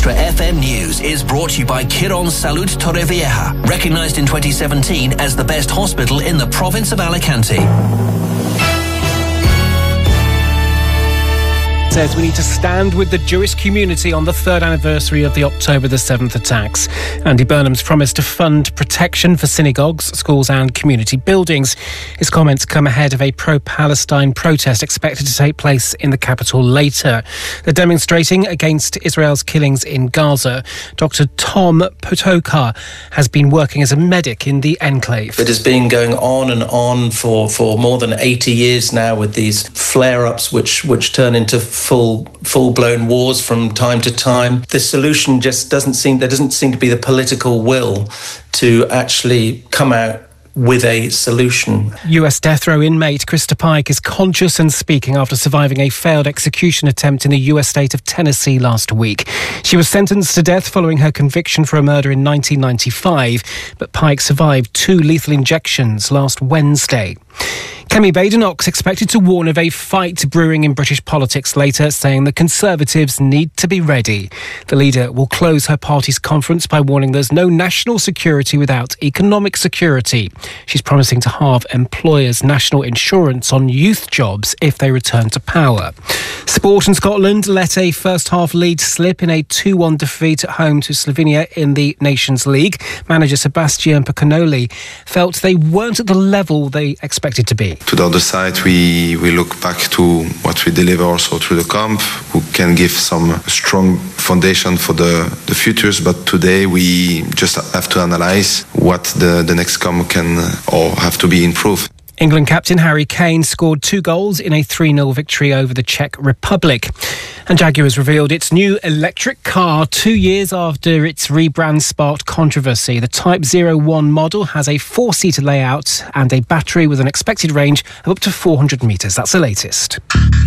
Extra FM News is brought to you by Quirón Salud Torrevieja, recognised in 2017 as the best hospital in the province of Alicante. Says we need to stand with the Jewish community on the third anniversary of the October the 7th attacks. Andy Burnham's promised to fund protection for synagogues, schools and community buildings. His comments come ahead of a pro-Palestine protest expected to take place in the capital later. They're demonstrating against Israel's killings in Gaza. Dr. Tom Potokar has been working as a medic in the enclave. It has been going on and on for more than 80 years now, with these flare-ups which turn into full-blown wars from time to time. The solution just doesn't seem to be the political will to actually come out with a solution. US death row inmate Krista Pike is conscious and speaking after surviving a failed execution attempt in the US state of Tennessee last week. She was sentenced to death following her conviction for a murder in 1995, but Pike survived 2 lethal injections last Wednesday. Kemi Badenoch's expected to warn of a fight brewing in British politics later, saying the Conservatives need to be ready. The leader will close her party's conference by warning there's no national security without economic security. She's promising to halve employers' national insurance on youth jobs if they return to power. Sport in Scotland let a first-half lead slip in a 2-1 defeat at home to Slovenia in the Nations League. Manager Sebastian Piccanoli felt they weren't at the level they expected to be. To the other side, we look back to what we deliver also through the camp, who can give some strong foundation for the futures. But today we just have to analyse what the next camp can or have to be improved. England captain Harry Kane scored 2 goals in a 3-0 victory over the Czech Republic. And Jaguar's revealed its new electric car 2 years after its rebrand sparked controversy. The Type 01 model has a 4-seater layout and a battery with an expected range of up to 400 metres. That's the latest.